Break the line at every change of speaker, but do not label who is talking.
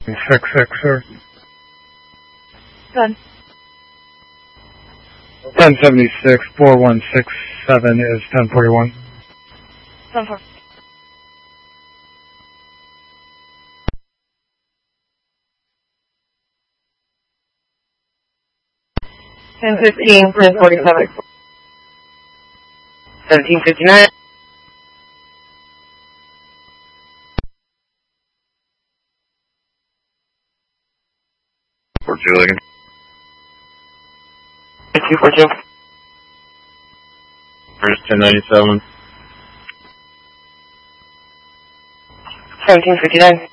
6-6, sir.
Good.
1076, 4167 is 1041.
10-4. $10.15, 10:47. 17:59.
For Julian.
242.
First 1097.
17:59.